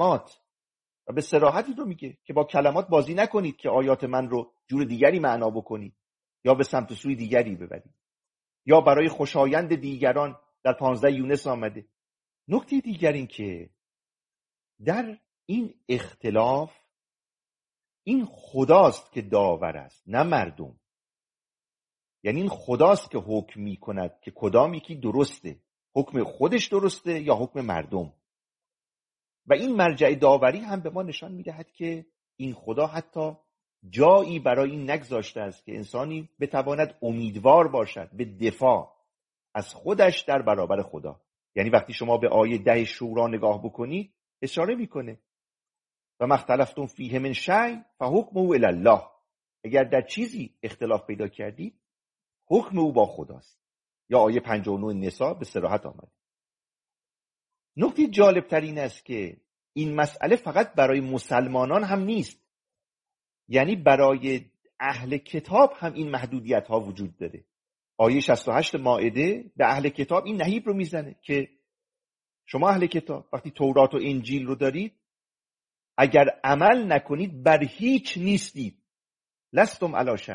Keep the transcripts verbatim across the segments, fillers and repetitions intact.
کلمات و به صراحتی رو میگه که با کلمات بازی نکنید که آیات من رو جور دیگری معنا بکنید یا به سمت سوی دیگری ببرید یا برای خوشایند دیگران. در پانزده یونس آمده. نکته دیگر این که در این اختلاف این خداست که داور است، نه مردم. یعنی این خداست که حکم می کند که کدام یکی درسته، حکم خودش درسته یا حکم مردم. و این مرجع داوری هم به ما نشان می دهد که این خدا حتی جایی برای این نگذاشته است که انسانی بتواند امیدوار باشد به دفاع از خودش در برابر خدا. یعنی وقتی شما به آیه ده شورا نگاه بکنید اشاره میکنه و ما اختلفتم فیه من شیء فحکمه الی الله. اگر در چیزی اختلاف پیدا کردید حکم او با خداست. یا آیه پنجاه و نه نساء به صراحت آمده. نکته جالب تر این است که این مسئله فقط برای مسلمانان هم نیست، یعنی برای اهل کتاب هم این محدودیت ها وجود داره. آیه شصت و هشت مائده به اهل کتاب این نهیب رو میزنه که شما اهل کتاب وقتی تورات و انجیل رو دارید اگر عمل نکنید بر هیچ نیستید، لستم علی شیء.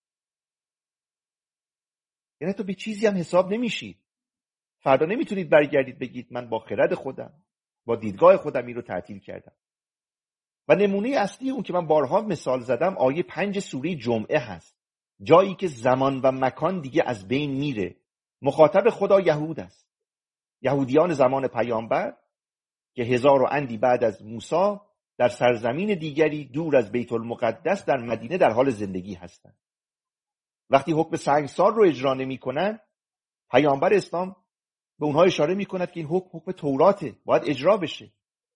یعنی تو به چیزی هم حساب نمیشید. فردا نمیتونید برگردید بگید من با خرد خودم با دیدگاه خودم این رو تعطیل کردم. و نمونه اصلی اون که من بارها مثال زدم آیه پنج سوره جمعه هست، جایی که زمان و مکان دیگه از بین میره. مخاطب خدا یهود است، یهودیان زمان پیامبر که هزار و اندی بعد از موسی در سرزمین دیگری دور از بیت المقدس در مدینه در حال زندگی هستند. وقتی حکم سنگسار رو اجرا نمی‌کنن، پیامبر اسلام به اونها اشاره می‌کند که این حکم حکم توراته، باید اجرا بشه.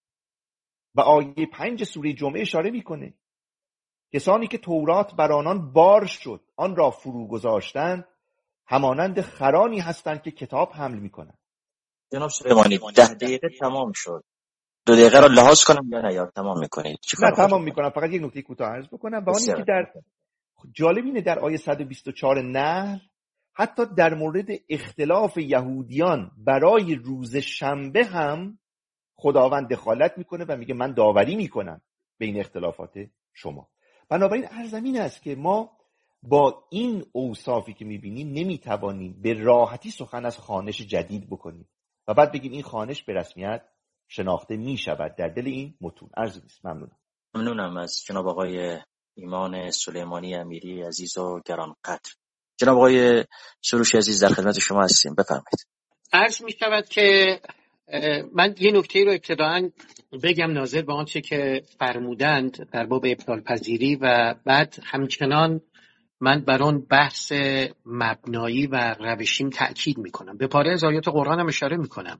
و آیه پنج سوره جمعه اشاره می‌کنه کسانی که تورات بر آنان بار شد آن را فرو گذاشتند همانند خرانی هستند که کتاب حمل می‌کنند. جناب سلیمانی ده دقیقه تمام شد. دو دقیقه رو لحاظ کنم یا نه یا تمام می‌کنید؟ نه تمام می‌کنم. فقط یک نکته کوتاه عرض بکنم. با اینکه در جالب اینه در آیه صد و بیست و چهار نحل حتی در مورد اختلاف یهودیان برای روز شنبه هم خداوند دخالت میکنه و میگه من داوری میکنم بین اختلافات شما. بنابراین عرض این است که ما با این اوصافی که میبینیم نمیتوانیم به راحتی سخن از خوانش جدید بکنیم و بعد بگیم این خوانش به رسمیت شناخته میشود در دل این متون. عرض نیست. ممنونم. ممنونم از جناب آقای ایمان سلیمانی امیری عزیز و گرانقدر. جناب آقای سروش عزیز در خدمت شما هستیم، بفرمایید. عرض می شود که من یه نکته رو ابتداً بگم ناظر به آنچه که فرمودند در باب ابطال پذیری و بعد همچنان من بر آن بحث مبنایی و روشیم تأکید می کنم. به پاره از آیات قرآن هم اشاره می کنم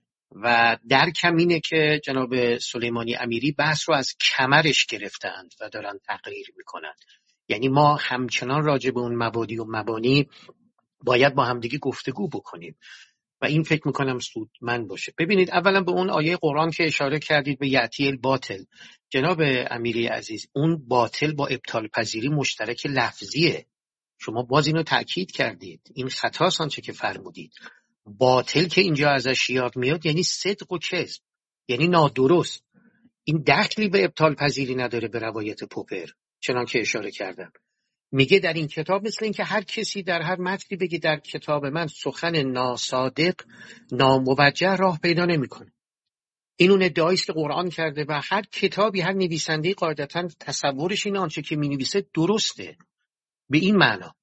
و درکم اینه که جناب سلیمانی امیری بحث رو از کمرش گرفتند و دارن تقریر می کنند. یعنی ما همچنان راجع به اون مبادی و مبانی باید با همدیگه گفتگو بکنیم و این فکر میکنم سودمند باشه. ببینید اولا به اون آیه قرآن که اشاره کردید به یأتی الباطل، جناب امیری عزیز اون باطل با ابطال پذیری مشترک لفظیه. شما باز اینو تأکید کردید، این خطاست آنچه که فرمودید. باطل که اینجا ازش یاد میاد یعنی صدق و کذب، یعنی نادرست. این دخلی به ابطال پذیری نداره به روایت پوپر، چنان که اشاره کردم. میگه در این کتاب مثل این که هر کسی در هر متنی بگه در کتاب من سخن ناصادق ناموجه راه پیدا نمیکنه. این اون ادعایی است که قرآن کرده و هر کتابی هر نویسنده‌ای قاعدتاً تصورش این آنچه که مینویسه درسته به این معنا.